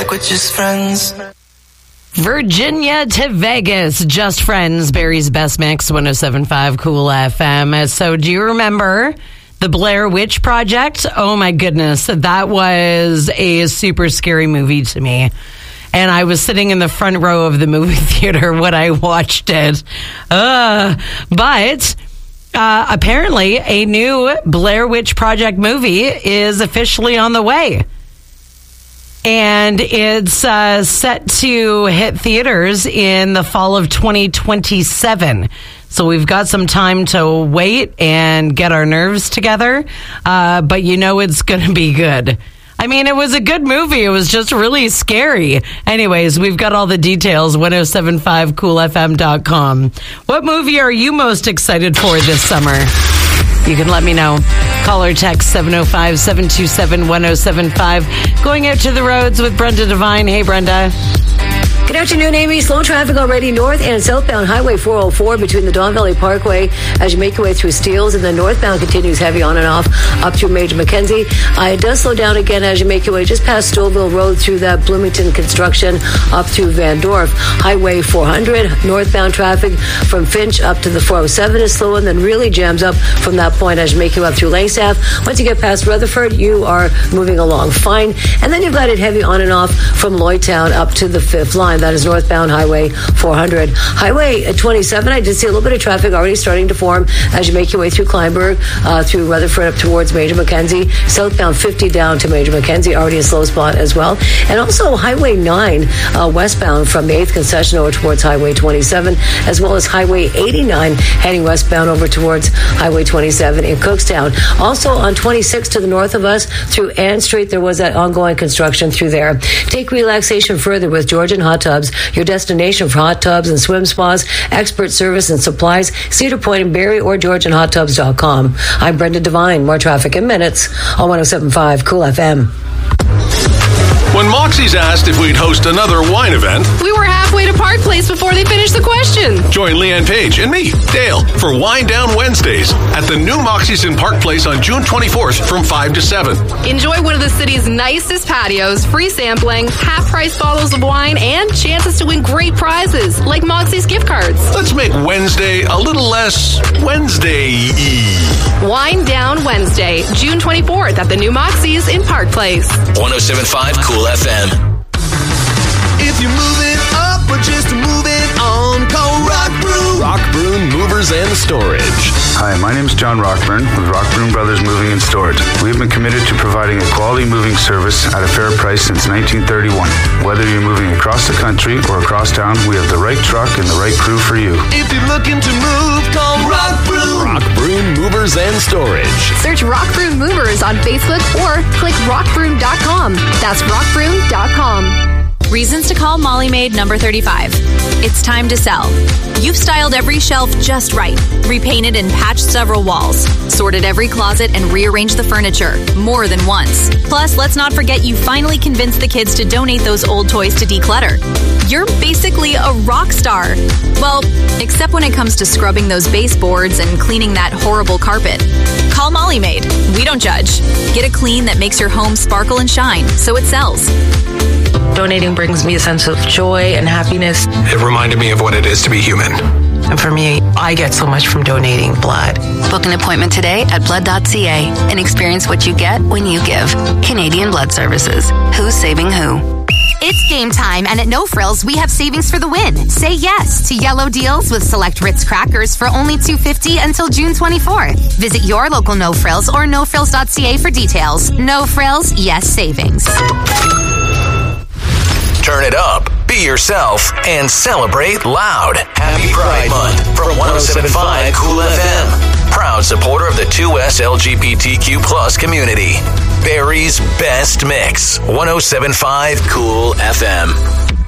like we're just friends. Virginia to Vegas, Just Friends, Barry's Best Mix, 107.5 Cool FM. So do you remember the Blair Witch Project? Oh my goodness, that was a super scary movie to me. And I was sitting in the front row of the movie theater when I watched it. But apparently a new Blair Witch Project movie is officially on the way. And it's set to hit theaters in the fall of 2027. So we've got some time to wait and get our nerves together. But you know it's going to be good. I mean, it was a good movie. It was just really scary. Anyways, we've got all the details, 1075coolfm.com. What movie are you most excited for this summer? You can let me know. Call or text 705-727-1075. Going out to the roads with Brenda Devine. Hey, Brenda. Good afternoon, Amy. Slow traffic already north and southbound Highway 404 between the Don Valley Parkway as you make your way through Steeles, and then northbound continues heavy on and off up through Major Mackenzie. It does slow down again as you make your way just past Stouffville Road through that Bloomington construction up through Van Dorp. Highway 400, northbound traffic from Finch up to the 407 is slow and then really jams up from that point as you make your way up through Langstaff. Once you get past Rutherford, you are moving along fine. And then you've got it heavy on and off from Lloydtown up to the 5th line. That is northbound Highway 400. Highway 27, I did see a little bit of traffic already starting to form as you make your way through Kleinburg, through Rutherford up towards Major Mackenzie. Southbound 50 down to Major Mackenzie, already a slow spot as well. And also Highway 9 westbound from the 8th concession over towards Highway 27, as well as Highway 89 heading westbound over towards Highway 27 in Cookstown. Also on 26 to the north of us through Ann Street, there was that ongoing construction through there. Take relaxation further with Georgian Hot Tubs, your destination for hot tubs and swim spas, expert service and supplies, Cedar Point in Barrie or GeorgianHotTubs.com. I'm Brenda Devine. More traffic in minutes on 107.5 Cool FM. When Moxie's asked if we'd host another wine event, we were halfway to Park Place before they finished the question. Join Leanne Page and me, Dale, for Wine Down Wednesdays at the new Moxie's in Park Place on June 24th from 5 to 7. Enjoy one of the city's nicest patios, free sampling, half-price bottles of wine, and chances to win great prizes, like Moxie's gift cards. Let's make Wednesday a little less Wednesday-y. Wine Down Wednesday, June 24th at the new Moxie's in Park Place. 107.5 Cool FM. If you're moving up or just moving on, call Rock Broom. Rockbroom Movers and Storage. Hi, my name is John Rockburn with Rockbroom Brothers Moving and Storage. We have been committed to providing a quality moving service at a fair price since 1931. Whether you're moving across the country or across town, we have the right truck and the right crew for you. If you're looking to move, call Rock Broom. Rockbroom Movers and Storage. Search Rockbroom Movers on Facebook or click rockbroom.com. That's rockbroom.com. Reasons to call Molly Maid number 35. It's time to sell. You've styled every shelf just right, repainted and patched several walls, sorted every closet and rearranged the furniture more than once. Plus, let's not forget you finally convinced the kids to donate those old toys to declutter. You're basically a rock star. Well, except when it comes to scrubbing those baseboards and cleaning that horrible carpet. Call Molly Maid. We don't judge. Get a clean that makes your home sparkle and shine so it sells. Donating brings me a sense of joy and happiness. It reminded me of what it is to be human. And for me, I get so much from donating blood. Book an appointment today at blood.ca and experience what you get when you give. Canadian Blood Services. Who's saving who? It's game time, and at No Frills, we have savings for the win. Say yes to yellow deals with select Ritz crackers for only $2.50 until June 24th. Visit your local No Frills or nofrills.ca for details. No Frills, yes savings. Turn it up, be yourself, and celebrate loud. Happy Pride Month from 107.5 Cool FM. Proud supporter of the 2S LGBTQ+ community. Barry's Best Mix, 107.5 Cool FM.